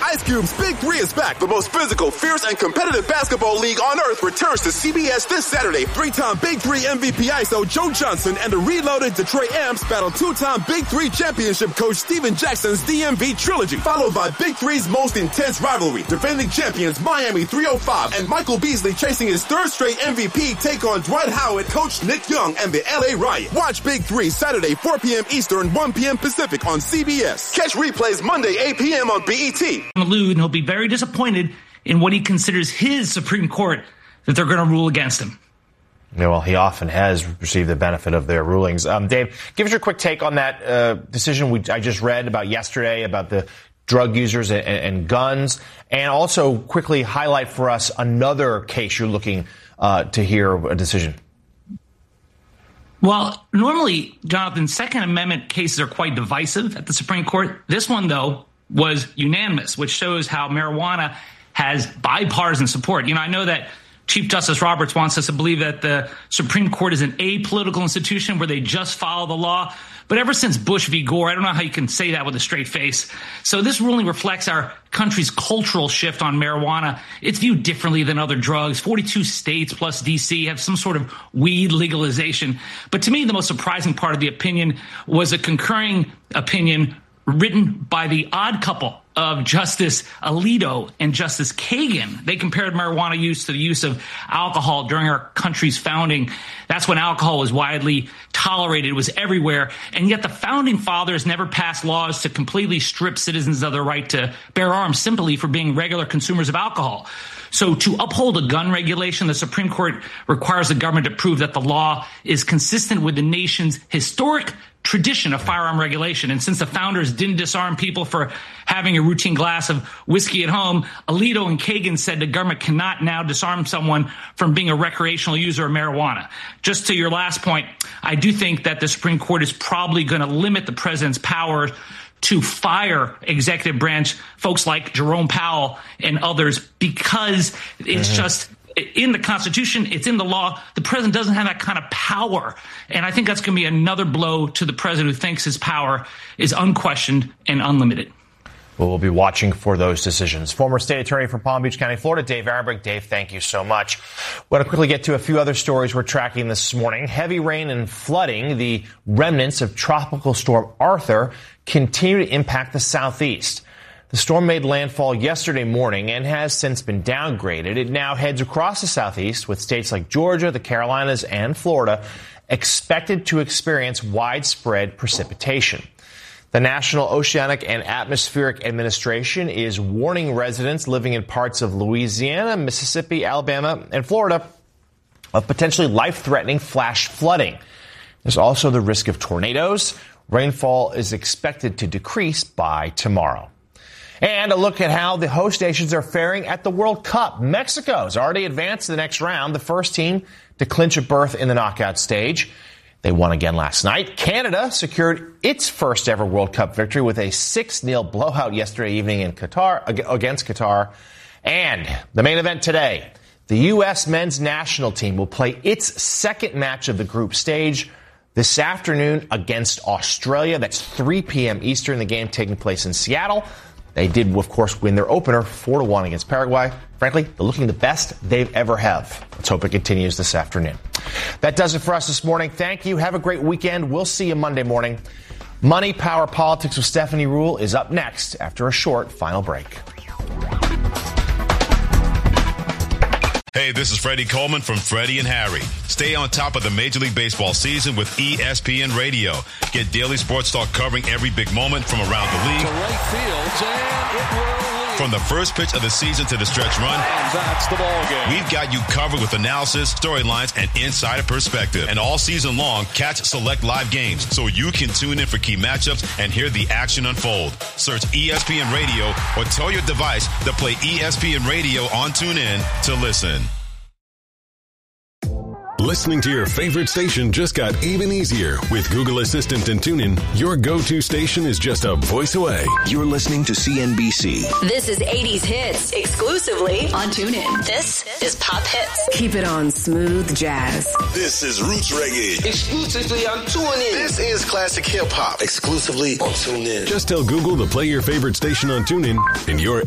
Ice Cube's Big Three is back. The most physical, fierce, and competitive basketball league on earth returns to CBS this Saturday. Three-time Big Three MVP ISO Joe Johnson and the reloaded Detroit Amps battle two-time Big Three championship coach Steven Jackson's DMV trilogy, followed by Big Three's most intense rivalry. Defending champions Miami 305 and Michael Beasley chasing his third straight MVP take on Dwight Howard, coach Nick Young, and the LA Riot. Watch Big Three Saturday 4 p.m. Eastern, 1 p.m. Pacific on CBS. Catch replays Monday 8 p.m. on BET. And he'll be very disappointed in what he considers his Supreme Court that they're going to rule against him. Yeah, well, he often has received the benefit of their rulings. Dave, give us your quick take on that decision I just read about yesterday about the drug users and guns, and also quickly highlight for us another case you're looking to hear a decision. Well, normally, Jonathan, Second Amendment cases are quite divisive at the Supreme Court. This one, though, was unanimous, which shows how marijuana has bipartisan support. You know, I know that Chief Justice Roberts wants us to believe that the Supreme Court is an apolitical institution where they just follow the law. But ever since Bush v. Gore, I don't know how you can say that with a straight face. So this ruling reflects our country's cultural shift on marijuana. It's viewed differently than other drugs. 42 states plus D.C. have some sort of weed legalization. But to me, the most surprising part of the opinion was a concurring opinion written by the odd couple of Justice Alito and Justice Kagan. They compared marijuana use to the use of alcohol during our country's founding. That's when alcohol was widely tolerated, it was everywhere. And yet the founding fathers never passed laws to completely strip citizens of their right to bear arms simply for being regular consumers of alcohol. So to uphold a gun regulation, the Supreme Court requires the government to prove that the law is consistent with the nation's historic tradition of firearm regulation. And since the founders didn't disarm people for having a routine glass of whiskey at home, Alito and Kagan said the government cannot now disarm someone from being a recreational user of marijuana. Just to your last point, I do think that the Supreme Court is probably going to limit the president's power to fire executive branch folks like Jerome Powell and others because it's just in the Constitution, it's in the law. The president doesn't have that kind of power. And I think that's going to be another blow to the president who thinks his power is unquestioned and unlimited. Well, we'll be watching for those decisions. Former state attorney from Palm Beach County, Florida, Dave Arenberg. Dave, thank you so much. I want to quickly get to a few other stories we're tracking this morning. Heavy rain and flooding, the remnants of Tropical Storm Arthur, continue to impact the southeast. The storm made landfall yesterday morning and has since been downgraded. It now heads across the southeast with states like Georgia, the Carolinas, and Florida expected to experience widespread precipitation. The National Oceanic and Atmospheric Administration is warning residents living in parts of Louisiana, Mississippi, Alabama, and Florida of potentially life-threatening flash flooding. There's also the risk of tornadoes. Rainfall is expected to decrease by tomorrow. And a look at how the host nations are faring at the World Cup. Mexico has already advanced to the next round, the first team to clinch a berth in the knockout stage. They won again last night. Canada secured its first ever World Cup victory with a 6-0 blowout yesterday evening in Qatar against Qatar. And the main event today, the U.S. men's national team will play its second match of the group stage this afternoon against Australia. That's 3 p.m. Eastern, the game taking place in Seattle. They did, of course, win their opener 4-1 against Paraguay. Frankly, they're looking the best they've ever have. Let's hope it continues this afternoon. That does it for us this morning. Thank you. Have a great weekend. We'll see you Monday morning. Money, Power, Politics with Stephanie Ruhle is up next after a short final break. Hey, this is Freddie Coleman from Freddie and Harry. Stay on top of the Major League Baseball season with ESPN Radio. Get daily sports talk covering every big moment from around the league. To right field, and it will lead. From the first pitch of the season to the stretch run. And that's the ball game. We've got you covered with analysis, storylines, and insider perspective. And all season long, catch select live games so you can tune in for key matchups and hear the action unfold. Search ESPN Radio or tell your device to play ESPN Radio on TuneIn to listen. Listening to your favorite station just got even easier. With Google Assistant and TuneIn, your go-to station is just a voice away. You're listening to CNBC. This is 80s Hits, exclusively on TuneIn. This is Pop Hits. Keep it on smooth jazz. This is Roots Reggae. Exclusively on TuneIn. This is Classic Hip Hop. Exclusively on TuneIn. Just tell Google to play your favorite station on TuneIn, and your